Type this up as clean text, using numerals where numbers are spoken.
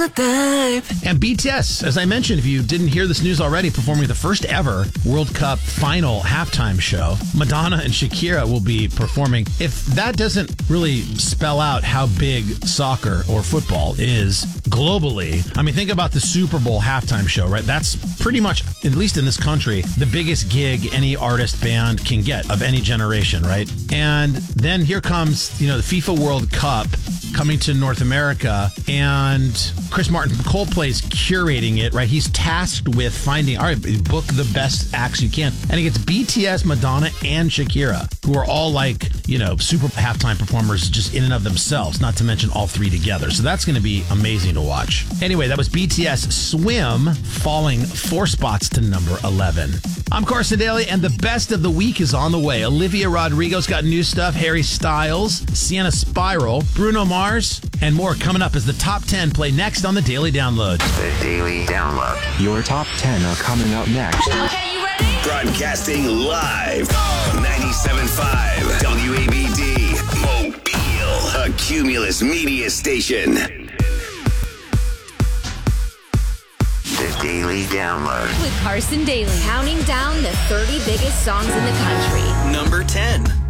And BTS, as I mentioned, if you didn't hear this news already, performing the first ever World Cup final halftime show. Madonna and Shakira will be performing. If that doesn't really spell out how big soccer or football is globally, I mean, think about the Super Bowl halftime show, right? That's pretty much, at least in this country, the biggest gig any artist band can get of any generation, right? And then here comes, the FIFA World Cup coming to North America, and Chris Martin from Coldplay's curating it, right? He's tasked with finding, all right, book the best acts you can. And he gets BTS, Madonna, and Shakira, who are all like, super halftime performers just in and of themselves, not to mention all three together. So that's going to be amazing to watch. Anyway, that was BTS Swim, falling 4 spots to number 11. I'm Carson Daly, and the best of the week is on the way. Olivia Rodrigo's got new stuff, Harry Styles, Sienna Spiral, Bruno Mars, and more coming up as the top 10 play next on the Daily Download. The Daily Download. Your top 10 are coming up next. Okay, you ready? Broadcasting live. 97.5 WABD. Mobile. A Cumulus media station. The Daily Download. With Carson Daly, counting down the 30 biggest songs in the country. Number 10.